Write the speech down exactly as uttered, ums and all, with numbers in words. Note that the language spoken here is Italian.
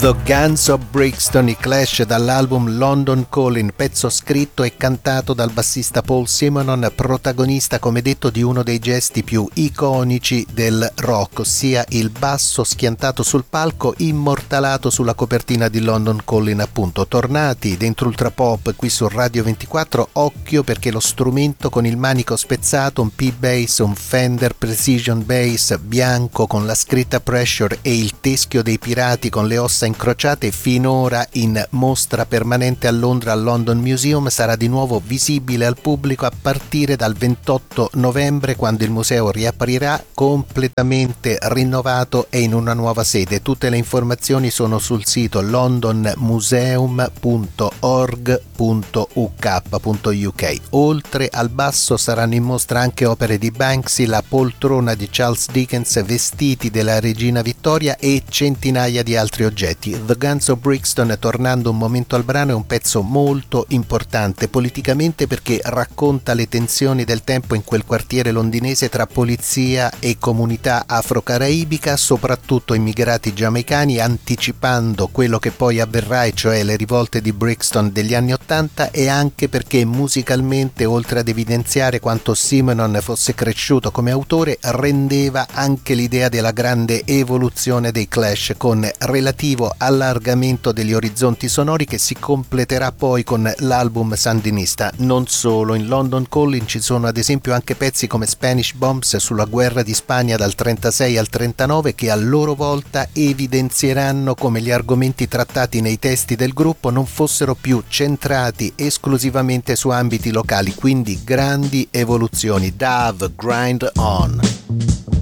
The Guns of Brixton, i Clash, dall'album London Calling, pezzo scritto e cantato dal bassista Paul Simonon, protagonista, come detto, di uno dei gesti più iconici del rock, ossia il basso schiantato sul palco, immortalato sulla copertina di London Calling, appunto. Tornati dentro Ultra Pop qui su Radio ventiquattro, occhio perché lo strumento con il manico spezzato, un P-Bass, un Fender Precision Bass bianco con la scritta Pressure e il teschio dei pirati con le ossa incrociate, finora in mostra permanente a Londra al London Museum, sarà di nuovo visibile al pubblico a partire dal ventotto novembre, quando il museo riaprirà completamente rinnovato e in una nuova sede. Tutte le informazioni sono sul sito london museum punto org punto u k punto u k. Oltre al basso saranno in mostra anche opere di Banksy, la poltrona di Charles Dickens, vestiti della regina Vittoria e centinaia di altri oggetti. The Guns of Brixton, tornando un momento al brano, è un pezzo molto importante politicamente perché racconta le tensioni del tempo in quel quartiere londinese tra polizia e comunità afro-caraibica, soprattutto immigrati giamaicani, anticipando quello che poi avverrà, e cioè le rivolte di Brixton degli anni ottanta, e anche perché musicalmente, oltre ad evidenziare quanto Simonon fosse cresciuto come autore, rendeva anche l'idea della grande evoluzione dei Clash, con relativo allargamento degli orizzonti sonori, che si completerà poi con l'album sandinista. Non solo, in London Calling ci sono ad esempio anche pezzi come Spanish Bombs sulla guerra di Spagna dal trentasei al trentanove, che a loro volta evidenzieranno come gli argomenti trattati nei testi del gruppo non fossero più centrati esclusivamente su ambiti locali, quindi grandi evoluzioni. Dove, Grind On.